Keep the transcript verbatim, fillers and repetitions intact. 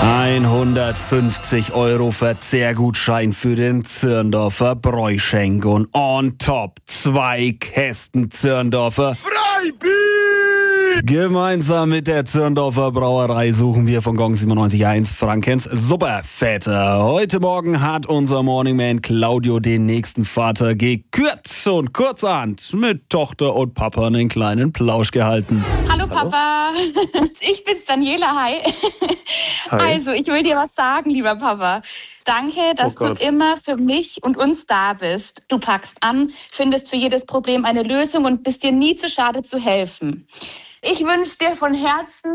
hundertfünfzig Euro Verzehrgutschein für den Zirndorfer Bräuschenk und on top zwei Kästen Zirndorfer Freibier! Gemeinsam mit der Zirndorfer Brauerei suchen wir von Gong siebenundneunzig Komma eins Frankens Superväter. Heute Morgen hat unser Morningman Claudio den nächsten Vater gekürt und kurzerhand mit Tochter und Papa einen kleinen Plausch gehalten. Hallo Papa, ich bin's Daniela, hi. Hi. Also, ich will dir was sagen, lieber Papa. Danke, dass Oh du Gott. immer für mich und uns da bist. Du packst an, findest für jedes Problem eine Lösung und bist dir nie zu schade zu helfen. Ich wünsche dir von Herzen